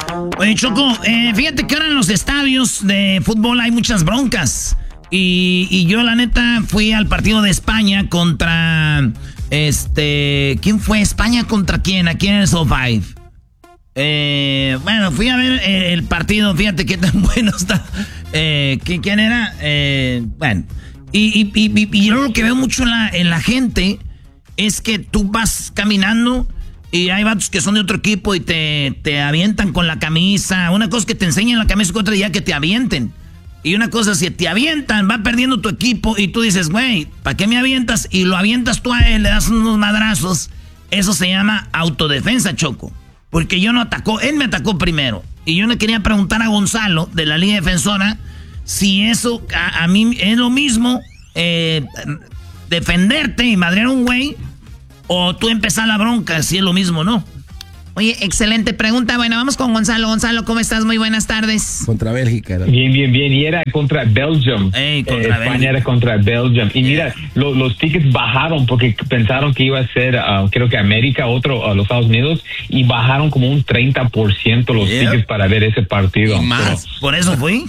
Oye, Choco, fíjate que ahora en los estadios de fútbol hay muchas broncas. Y yo, la neta, fui al partido de España contra... ¿quién fue? ¿España contra quién? Aquí en el SoFi. Bueno, fui a ver el partido, fíjate qué tan bueno está. ¿Quién era? Bueno, y yo lo que veo mucho en la gente es que tú vas caminando y hay vatos que son de otro equipo y te avientan con la camisa. Una cosa es que te enseñan la camisa y otra ya que te avienten. Y una cosa, si te avientan, va perdiendo tu equipo y tú dices, güey, ¿para qué me avientas? Y lo avientas tú a él, le das unos madrazos. Eso se llama autodefensa, Choco. Porque yo no atacó, él me atacó primero. Y yo le quería preguntar a Gonzalo, de la Liga Defensora, si eso a mí es lo mismo, defenderte y madrear a un güey, o tú empezar la bronca, si es lo mismo, ¿no? Oye, excelente pregunta. Bueno, vamos con Gonzalo. Gonzalo, ¿cómo estás? Muy buenas tardes. Contra Bélgica. ¿No? Bien. Y era contra Belgium. España era contra Belgium. Y mira, los tickets bajaron porque pensaron que iba a ser, creo que América, los Estados Unidos, y bajaron como un 30% los tickets para ver ese partido. Y más. Por eso fui.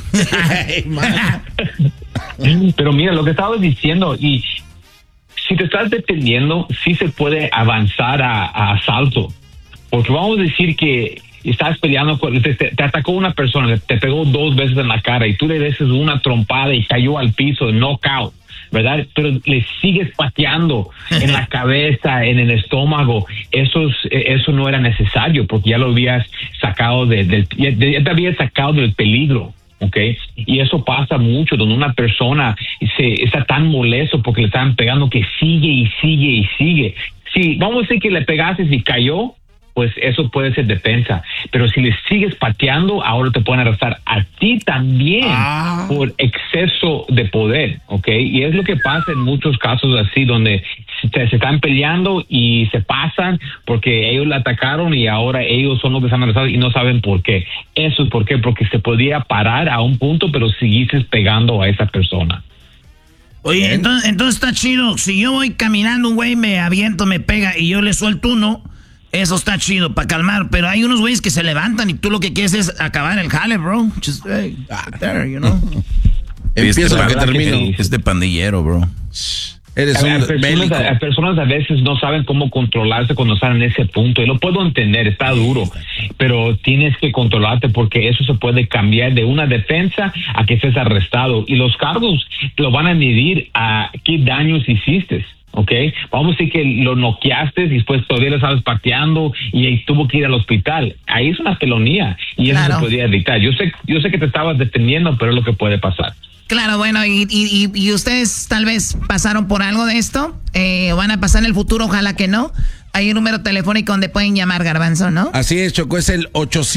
Pero mira, lo que estabas diciendo, y si te estás defendiendo, sí se puede avanzar a asalto. Porque vamos a decir que estás peleando, te atacó una persona, te pegó 2 veces en la cara y tú le des una trompada y cayó al piso, knockout, ¿verdad? Pero le sigues pateando en la cabeza, en el estómago. Eso no era necesario porque ya lo habías sacado ya te habías sacado del peligro. Okay, y eso pasa mucho donde una persona está tan molesto porque le están pegando que sigue. Si vamos a decir que le pegaste y cayó, pues eso puede ser defensa. Pero si le sigues pateando, ahora te pueden arrestar a ti también por exceso de poder, ¿ok? Y es lo que pasa en muchos casos así, donde se están peleando y se pasan porque ellos la atacaron y ahora ellos son los que están arrestados y no saben por qué. Eso es por qué, porque se podía parar a un punto, pero seguiste pegando a esa persona. Oye, entonces está chido. Si yo voy caminando, un güey me aviento, me pega y yo le suelto uno, eso está chido para calmar, pero hay unos güeyes que se levantan y tú lo que quieres es acabar el jale, bro. Just there, you know. Empieza lo que termino. Es de pandillero, bro. Eres un bélico. Personas a veces no saben cómo controlarse cuando están en ese punto. Y lo puedo entender, está duro. Pero tienes que controlarte porque eso se puede cambiar de una defensa a que estés arrestado. Y los cargos lo van a medir a qué daños hiciste. ¿Ok? Vamos a decir que lo noqueaste y después todavía lo estabas pateando y ahí tuvo que ir al hospital. Ahí es una felonía y eso se podría evitar. Yo sé que te estabas defendiendo, pero es lo que puede pasar. Claro, bueno, y ustedes tal vez pasaron por algo de esto, o van a pasar en el futuro, ojalá que no. Hay un número telefónico donde pueden llamar, Garbanzo, ¿no? Así es, Choco, es el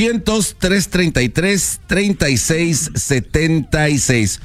800-333-3676.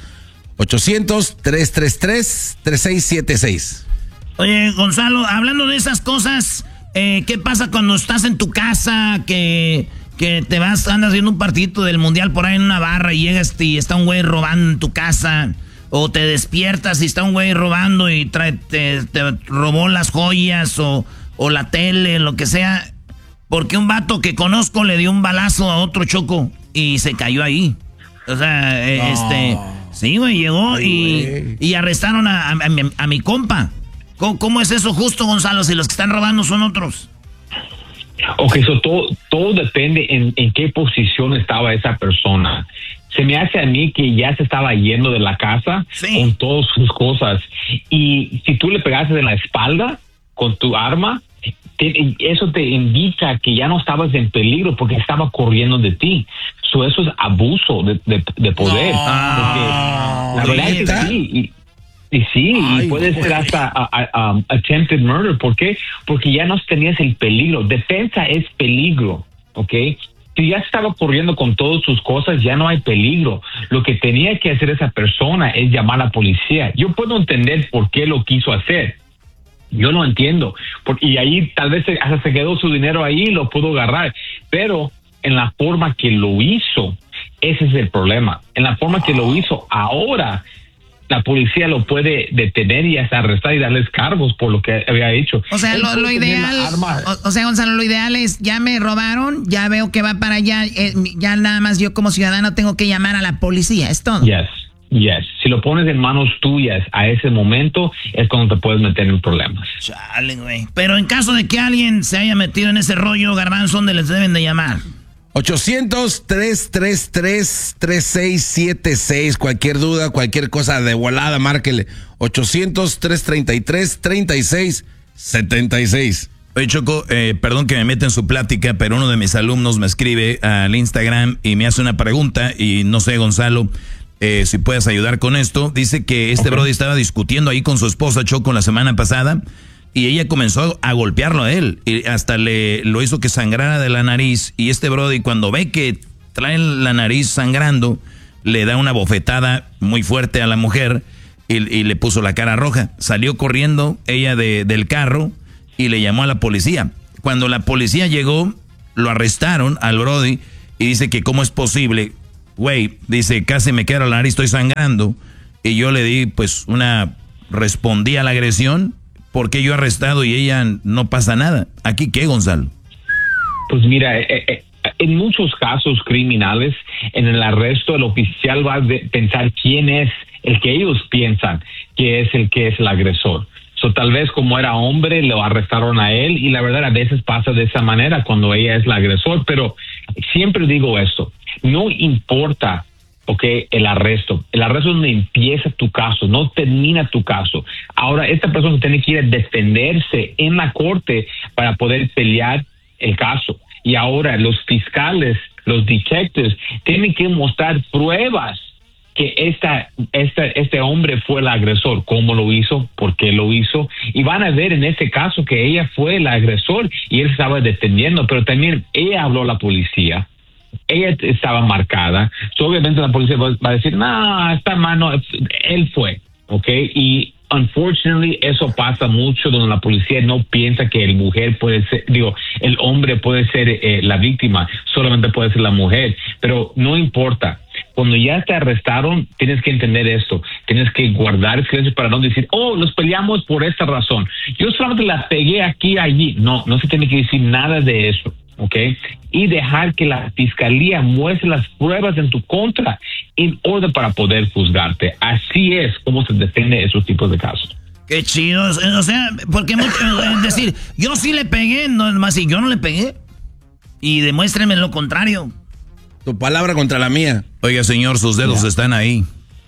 800-333-3676. Oye, Gonzalo, hablando de esas cosas, ¿qué pasa cuando estás en tu casa, que te andas viendo un partidito del mundial por ahí en una barra y llegas y está un güey robando en tu casa? O te despiertas y está un güey robando y te robó las joyas o la tele, lo que sea. Porque un vato que conozco le dio un balazo a otro, Choco, y se cayó ahí. O sea, sí, güey, llegó y arrestaron a mi compa. ¿Cómo es eso justo, Gonzalo, si los que están robando son otros? Ok, todo depende en qué posición estaba esa persona. Se me hace a mí que ya se estaba yendo de la casa con todas sus cosas. Y si tú le pegaste en la espalda con tu arma, eso te indica que ya no estabas en peligro porque estaba corriendo de ti. Eso es abuso de poder. Porque la verdad es que sí. Y puede ser hasta attempted murder. ¿Por qué? Porque ya no tenías el peligro. Defensa es peligro, ¿ok? Si ya estaba corriendo con todas sus cosas, ya no hay peligro. Lo que tenía que hacer esa persona es llamar a la policía. Yo puedo entender por qué lo quiso hacer. Yo lo entiendo. Y ahí tal vez hasta se quedó su dinero ahí y lo pudo agarrar. Pero en la forma que lo hizo, ese es el problema. En la forma que lo hizo ahora, la policía lo puede detener y hasta arrestar y darles cargos por lo que había hecho. O sea, lo ideal, o sea, Gonzalo, lo ideal es, ya me robaron, ya veo que va para allá, ya nada más yo como ciudadano tengo que llamar a la policía, es todo. Yes. Si lo pones en manos tuyas a ese momento, es cuando te puedes meter en problemas. Chale, güey. Pero en caso de que alguien se haya metido en ese rollo, Garbanzo, ¿dónde les deben de llamar? 800-333-3676. Cualquier duda, cualquier cosa de volada, márquele. 800-333-3676. Oye, Choco, perdón que me meta en su plática, pero uno de mis alumnos me escribe al Instagram y me hace una pregunta, y no sé, Gonzalo, si puedes ayudar con esto. Dice que brody estaba discutiendo ahí con su esposa, Choco, la semana pasada, y ella comenzó a golpearlo a él, y hasta lo hizo que sangrara de la nariz, y brody, cuando ve que trae la nariz sangrando, le da una bofetada muy fuerte a la mujer, y le puso la cara roja. Salió corriendo ella del carro, y le llamó a la policía. Cuando la policía llegó, lo arrestaron al brody, y dice que cómo es posible. Güey, dice, casi me queda la nariz, estoy sangrando. Y yo le di, respondí a la agresión, porque yo arrestado y ella no pasa nada. ¿Aquí qué, Gonzalo? Pues mira, en muchos casos criminales, en el arresto, el oficial va a pensar quién es el que ellos piensan que es el agresor. Tal vez como era hombre, lo arrestaron a él, y la verdad a veces pasa de esa manera cuando ella es la agresor, pero siempre digo esto, no importa el arresto es donde empieza tu caso, no termina tu caso. Ahora, esta persona tiene que ir a defenderse en la corte para poder pelear el caso, y ahora los fiscales, los detectives, tienen que mostrar pruebas que este hombre fue el agresor, cómo lo hizo, por qué lo hizo, y van a ver en este caso que ella fue el agresor y él estaba defendiendo, pero también ella habló a la policía, ella estaba marcada, obviamente la policía va a decir, no, esta mano, él fue, y unfortunately eso pasa mucho donde la policía no piensa que el hombre puede ser la víctima, solamente puede ser la mujer, pero no importa. Cuando ya te arrestaron, tienes que entender esto. Tienes que guardar silencio para no decir, nos peleamos por esta razón. Yo solamente la pegué allí. No se tiene que decir nada de eso, Y dejar que la fiscalía muestre las pruebas en tu contra en orden para poder juzgarte. Así es como se defiende esos tipos de casos. Qué chido. O sea, porque es decir, yo sí le pegué, no más si yo no le pegué. Y demuéstrenme lo contrario. Tu palabra contra la mía. Oiga, señor, sus dedos están ahí.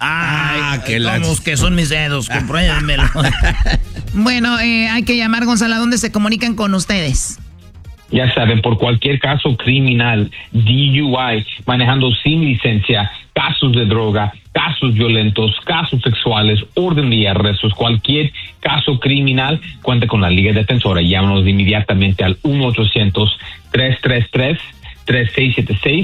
¿Cómo que son mis dedos? Compruébenmelo. Bueno, hay que llamar, Gonzalo. ¿A dónde se comunican con ustedes? Ya saben, por cualquier caso criminal, DUI, manejando sin licencia, casos de droga, casos violentos, casos sexuales, orden de arrestos, cualquier caso criminal, cuenta con la Liga Defensora. Llámanos inmediatamente al 1-800-333-3676,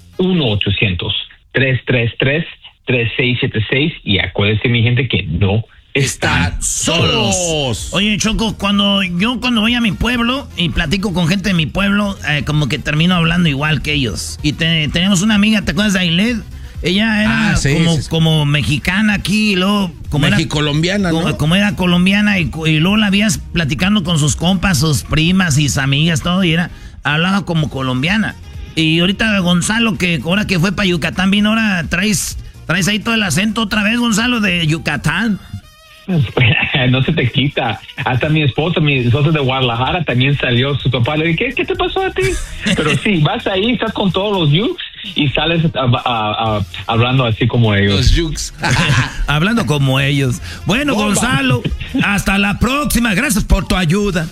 1-800-333-3676, y acuérdense, mi gente, que no están solos. Oye, Choco, cuando voy a mi pueblo y platico con gente de mi pueblo, como que termino hablando igual que ellos. Y tenemos una amiga, ¿te acuerdas de Ailed? Ella era como mexicana aquí, y luego como Mexicolombiana, ¿no? Como era colombiana, y luego la vías platicando con sus compas, sus primas y sus amigas, todo, y hablaba como colombiana. Y ahorita Gonzalo, que ahora que fue para Yucatán, vino, ahora traes ahí todo el acento otra vez, Gonzalo, de Yucatán. No se te quita. Hasta mi esposa de Guadalajara también salió. Su papá le dije, ¿qué te pasó a ti? Pero sí, vas ahí, estás con todos los yukes y sales hablando así como ellos. Los yukes. Hablando como ellos. Bueno, ¡bomba! Gonzalo, hasta la próxima. Gracias por tu ayuda.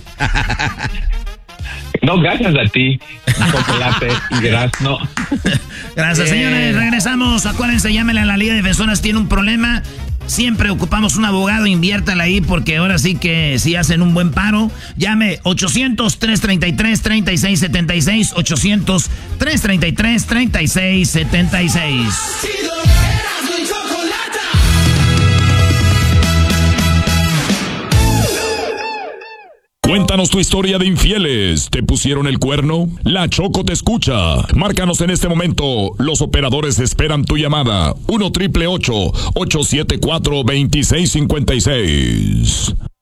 No, gracias a ti. Chocolate y no. Gracias, señores. Regresamos. Acuérdense, llámenle a la Liga de Defensoras. Tiene un problema. Siempre ocupamos un abogado, inviértala ahí, porque ahora sí que si hacen un buen paro. Llame 800-333-3676, 800-333-3676. Cuéntanos tu historia de infieles. ¿Te pusieron el cuerno? La Choco te escucha. Márcanos en este momento. Los operadores esperan tu llamada. 1-888-874-2656.